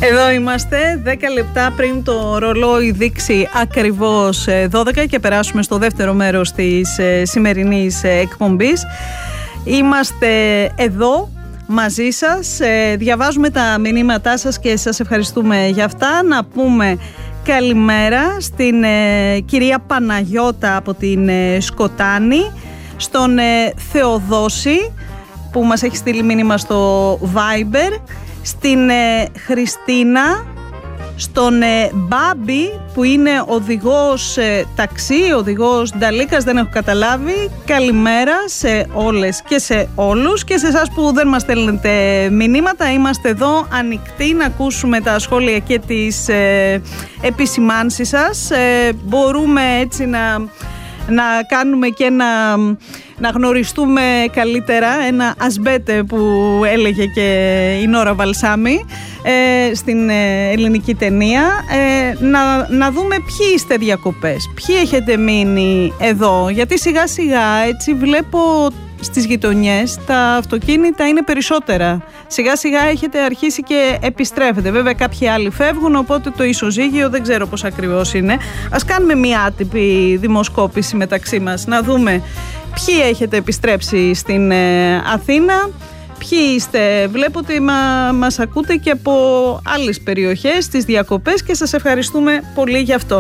Εδώ είμαστε 10 λεπτά πριν το ρολόι δείξει ακριβώς 12 και περάσουμε στο δεύτερο μέρος της σημερινής εκπομπής. Είμαστε εδώ μαζί σας, διαβάζουμε τα μηνύματά σας και σας ευχαριστούμε για αυτά. Να πούμε καλημέρα στην κυρία Παναγιώτα από την Σκοτάνη, στον Θεοδόση που μας έχει στείλει μήνυμα στο Viber, στην Χριστίνα, στον Μπάμπη που είναι οδηγός ταξί, οδηγός Νταλίκας, δεν έχω καταλάβει. Καλημέρα σε όλες και σε όλους και σε εσάς που δεν μας στέλνετε μηνύματα. Είμαστε εδώ ανοιχτοί να ακούσουμε τα σχόλια και τις επισημάνσεις σας. Μπορούμε έτσι να κάνουμε και να γνωριστούμε καλύτερα, ένα ασμπέτε που έλεγε και η Νόρα Βαλσάμι στην ελληνική ταινία. Να δούμε ποιοι είστε διακοπές, ποιοι έχετε μείνει εδώ, γιατί σιγά σιγά έτσι βλέπω στις γειτονιές τα αυτοκίνητα είναι περισσότερα. Σιγά σιγά έχετε αρχίσει και επιστρέφετε. Βέβαια κάποιοι άλλοι φεύγουν, οπότε το ισοζύγιο δεν ξέρω πώς ακριβώς είναι. Ας κάνουμε μια άτυπη δημοσκόπηση μεταξύ μας, να δούμε ποιοι έχετε επιστρέψει στην Αθήνα, ποιοι είστε. Βλέπω ότι μας ακούτε και από άλλες περιοχές στις διακοπές και σας ευχαριστούμε πολύ γι' αυτό.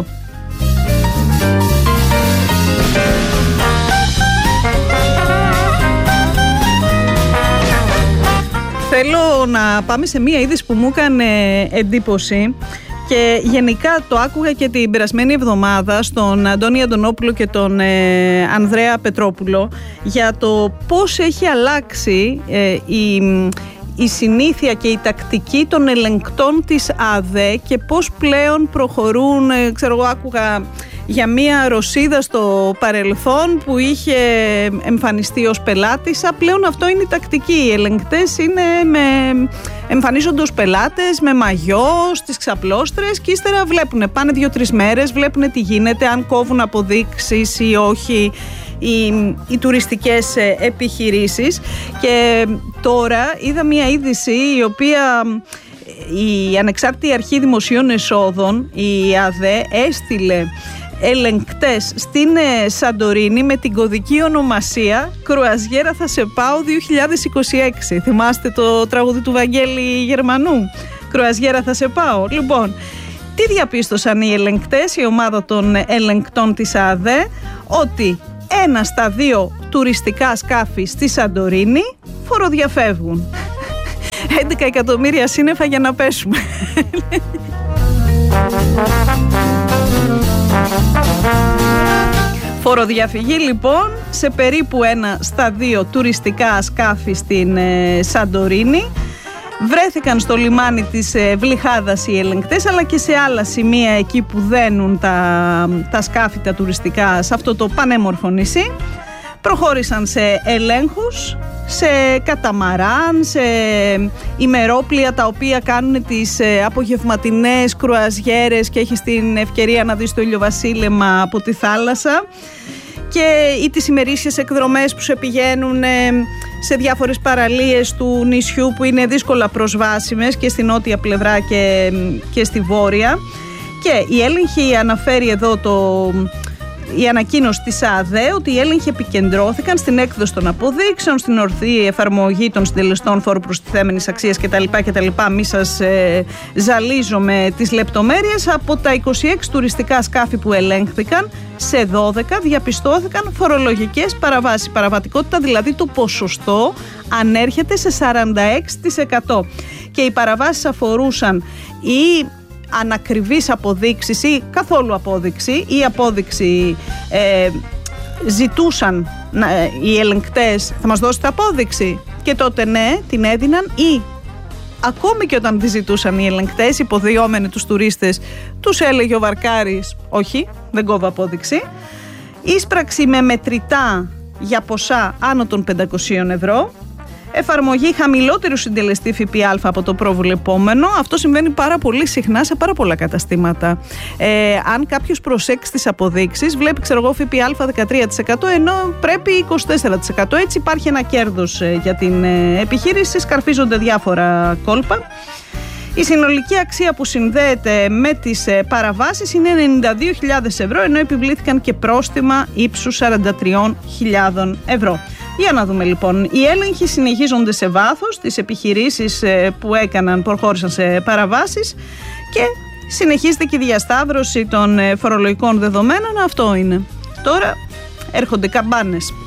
Θέλω να πάμε σε μία είδηση που μου έκανε εντύπωση και γενικά το άκουγα και την περασμένη εβδομάδα στον Αντώνη Αντωνόπουλο και τον Ανδρέα Πετρόπουλο για το πώς έχει αλλάξει η συνήθεια και η τακτική των ελεγκτών της ΑΔΕ και πώς πλέον προχωρούν. Ξέρω εγώ, άκουγα για μία Ρωσίδα στο παρελθόν που είχε εμφανιστεί ως πελάτησα. Πλέον αυτό είναι η τακτική. Οι ελεγκτές εμφανίζονται ως πελάτες με μαγιό στις ξαπλώστρες και ύστερα βλέπουν, πάνε 2-3 μέρες, βλέπουν τι γίνεται, αν κόβουν αποδείξεις ή όχι οι τουριστικές επιχειρήσεις. Και τώρα είδα μία είδηση η οποία η Ανεξάρτητη Αρχή Δημοσίων Εσόδων, η ΑΔΕ, έστειλε ελεγκτές στην Σαντορίνη με την κωδική ονομασία «Κρουαζιέρα θα σε πάω 2026». Θυμάστε το τραγούδι του Βαγγέλη Γερμανού, «Κρουαζιέρα θα σε πάω». Λοιπόν, τι διαπίστωσαν οι ελεγκτές, η ομάδα των ελεγκτών της ΑΔΕ? Ότι 1 στα 2 τουριστικά σκάφη στη Σαντορίνη φοροδιαφεύγουν. 11 εκατομμύρια σύννεφα για να πέσουμε. Φοροδιαφυγή λοιπόν σε περίπου 1 στα 2 τουριστικά σκάφη στην Σαντορίνη. Βρέθηκαν στο λιμάνι της Βλυχάδας οι ελεγκτές, αλλά και σε άλλα σημεία εκεί που δένουν τα σκάφη τα τουριστικά σε αυτό το πανέμορφο νησί. Προχώρησαν σε ελέγχους, σε καταμαράν, σε ημερόπλια τα οποία κάνουν τις απογευματινές κρουαζιέρες και έχεις την ευκαιρία να δεις το ηλιοβασίλεμα από τη θάλασσα, ή τις ημερήσιες εκδρομές που σε πηγαίνουν σε διάφορες παραλίες του νησιού που είναι δύσκολα προσβάσιμες και στη νότια πλευρά και στη βόρεια. Και η έλεγχη αναφέρει εδώ η ανακοίνωση της ΑΔΕ ότι οι έλεγχοι επικεντρώθηκαν στην έκδοση των αποδείξεων, στην ορθή εφαρμογή των συντελεστών φόρου προστιθέμενης αξίας κτλ. Μη σας ζαλίζω με τις λεπτομέρειες. Από τα 26 τουριστικά σκάφη που ελέγχθηκαν, σε 12 διαπιστώθηκαν φορολογικές παραβάσεις. Παραβατικότητα, δηλαδή το ποσοστό ανέρχεται σε 46%. Και οι παραβάσεις αφορούσαν ή ανακριβείς αποδείξεις ή καθόλου απόδειξη, ή απόδειξη ζητούσαν οι ελεγκτές, θα μας δώσετε απόδειξη, και τότε ναι, την έδιναν, ή ακόμη και όταν τη ζητούσαν οι ελεγκτές, υποδιόμενοι τους τουρίστες, τους έλεγε ο βαρκάρης όχι, δεν κόβω απόδειξη. Ίσπραξη με μετρητά για ποσά άνω των 500 ευρώ. Εφαρμογή χαμηλότερου συντελεστή ΦΠΑ από το προβλεπόμενο. Αυτό συμβαίνει πάρα πολύ συχνά σε πάρα πολλά καταστήματα. Αν κάποιος προσέξει τις αποδείξεις, βλέπει, ξέρω εγώ, ΦΠΑ 13%, ενώ πρέπει 24%. Έτσι υπάρχει ένα κέρδος για την επιχείρηση, σκαρφίζονται διάφορα κόλπα. Η συνολική αξία που συνδέεται με τις παραβάσεις είναι 92.000 ευρώ, ενώ επιβλήθηκαν και πρόστιμα ύψους 43.000 ευρώ. Για να δούμε λοιπόν. Οι έλεγχοι συνεχίζονται σε βάθος, τις επιχειρήσεις που προχώρησαν σε παραβάσεις και συνεχίζεται και η διασταύρωση των φορολογικών δεδομένων. Αυτό είναι. Τώρα έρχονται καμπάνες.